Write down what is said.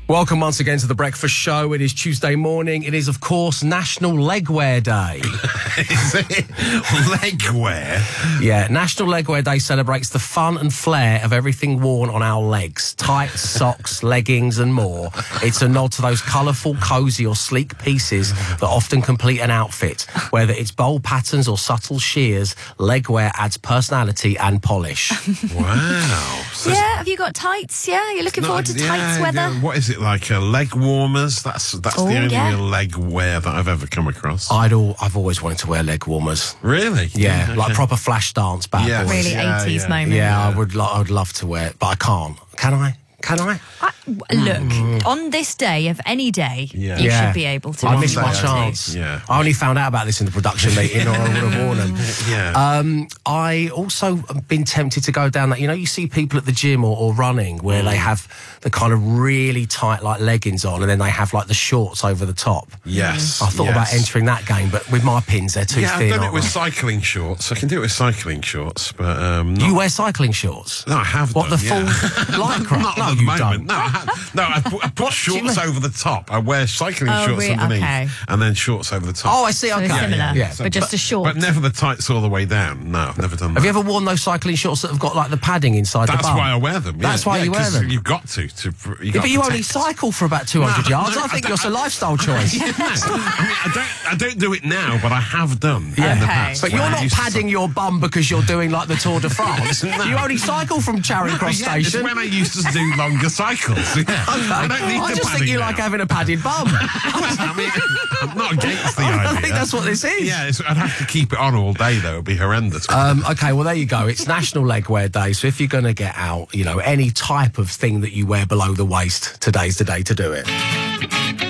Welcome once again to The Breakfast Show. It is Tuesday morning. It is, of course, National Legwear Day. Is it? Legwear? Yeah, National Legwear Day celebrates the fun and flair of everything worn on our legs. Tights, socks, leggings and more. It's a nod to those colourful, cosy or sleek pieces that often complete an outfit. Whether it's bold patterns or subtle shears, legwear adds personality and polish. Wow. So Yeah, have you got tights? Yeah, you're looking forward to tights weather? Yeah. What is it, like leg warmers? That's the only real leg wear that I've ever come across. I've always wanted to wear leg warmers. Really? Yeah, Okay. like proper flash dance bad boys. Really Yeah, 80s yeah. moment. Yeah, I would love to wear it, but I can't. Can I? Can I? Look, on this day of any day, Yeah. you Yeah. should be able to. I missed day, my I chance. think. Yeah. I only found out about this in the production meeting, or I would have worn them. Yeah. I also have been tempted to go down that. You know, you see people at the gym or running where they have the kind of really tight like leggings on, and then they have like the shorts over the top. Yes. I thought about entering that game, but with my pins, they're too Yeah, thin. I've done it aren't with they? cycling shorts. I can do it with cycling shorts, but not... You wear cycling shorts? No, I have What, done, the full yeah. lycra? Not No, at the you moment. don't. No, I put shorts over the top. I wear cycling shorts underneath and then shorts over the top. Oh, I see. So Okay. similar, Yeah. but just a short. But never the tights all the way down. No, I've never done that. Have you ever worn those cycling shorts that have got like the padding inside the That's bum? why I wear them. Yeah. That's why you wear 'cause them. You've got to. Yeah, but you only cycle for about 200 yards. I think it's a lifestyle choice. I don't do it now, but I have done in the Okay. past. But when you're I not used to padding your bum because you're doing like the Tour de France. No. You only cycle from Charing Cross Yeah, it's Station. when I used to do longer cycles. Yeah. I don't need I the just think padding you now. like having a padded bum. I mean, I'm not against the idea. I think that's what this is. Yeah, I'd have to keep it on all day, though. It'd be horrendous. Okay, well, there you go. It's National Legwear Day. So if you're going to get out, you know, any type of thing that you wear below the waist, today's the day to do it.